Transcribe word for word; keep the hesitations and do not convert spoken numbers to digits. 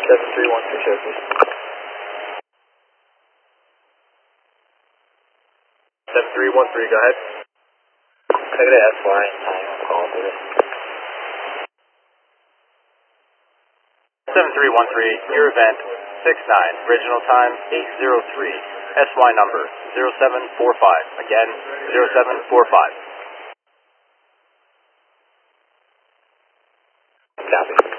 seven three one three, show please. seven three one three, go ahead. Can I get an S Y and time on call for this? seven three one three, your event, six nine, original time, eight zero three, S Y number, zero seven four five, again, zero seven four five. Copy.